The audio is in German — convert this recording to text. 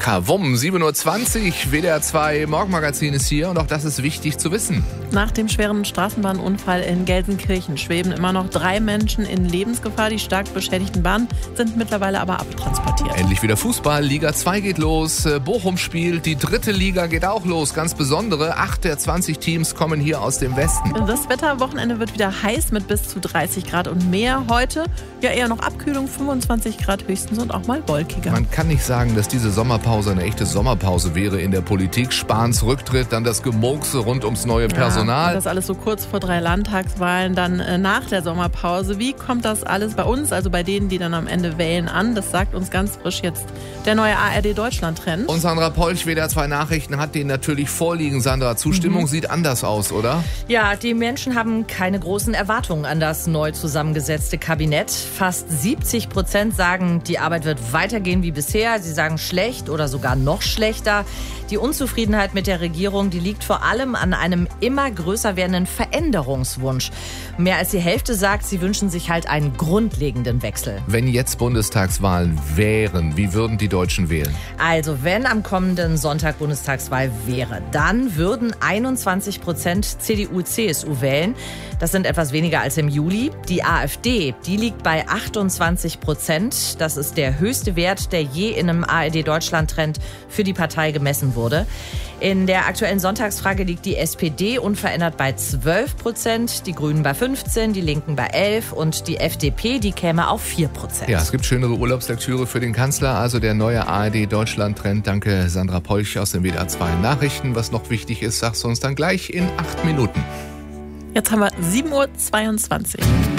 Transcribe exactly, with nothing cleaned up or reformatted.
Kawum, sieben Uhr zwanzig, W D R zwei Morgenmagazin ist hier und auch das ist wichtig zu wissen. Nach dem schweren Straßenbahnunfall in Gelsenkirchen schweben immer noch drei Menschen in Lebensgefahr. Die stark beschädigten Bahnen sind mittlerweile aber abtransportiert. Endlich wieder Fußball, Liga zwei geht los, Bochum spielt, die dritte Liga geht auch los. Ganz besondere, acht der zwanzig Teams kommen hier aus dem Westen. Das Wetterwochenende wird wieder heiß mit bis zu dreißig Grad und mehr. Heute ja eher noch Abkühlung, fünfundzwanzig Grad höchstens und auch mal wolkiger. Man kann nicht sagen, dass diese Sommerpause eine echte Sommerpause wäre in der Politik. Spahns Rücktritt, dann das Gemurkse rund ums neue Personal. Ja, das alles so kurz vor drei Landtagswahlen, dann äh, nach der Sommerpause. Wie kommt das alles bei uns, also bei denen, die dann am Ende wählen, an? Das sagt uns ganz frisch jetzt der neue A R D-Deutschland-Trend. Und Sandra Polch, W D R zwei Nachrichten, hat den natürlich vorliegen. Sandra, Zustimmung mhm. sieht anders aus, oder? Ja, die Menschen haben keine großen Erwartungen an das neu zusammengesetzte Kabinett. Fast siebzig Prozent sagen, die Arbeit wird weitergehen wie bisher. Sie sagen schlecht oder sogar noch schlechter. Die Unzufriedenheit mit der Regierung, die liegt vor allem an einem immer größer werdenden Veränderungswunsch. Mehr als die Hälfte sagt, sie wünschen sich halt einen grundlegenden Wechsel. Wenn jetzt Bundestagswahlen wären, wie würden die Deutschen wählen? Also wenn am kommenden Sonntag Bundestagswahl wäre, dann würden einundzwanzig Prozent C D U C S U wählen. Das sind etwas weniger als im Juli. Die AfD, die liegt bei achtundzwanzig Prozent. Das ist der höchste Wert, der je in einem A R D-Deutschland-Trend für die Partei gemessen wurde. In der aktuellen Sonntagsfrage liegt die S P D unverändert bei zwölf Prozent, die Grünen bei fünfzehn, die Linken bei elf und die F D P, die käme auf vier Prozent. Ja, es gibt schönere Urlaubslektüre für den Kanzler, also der neue A R D-Deutschland-Trend. Danke Sandra Polch aus den W D R zwei Nachrichten. Was noch wichtig ist, sagst du uns dann gleich in acht Minuten. Jetzt haben wir sieben Uhr zweiundzwanzig.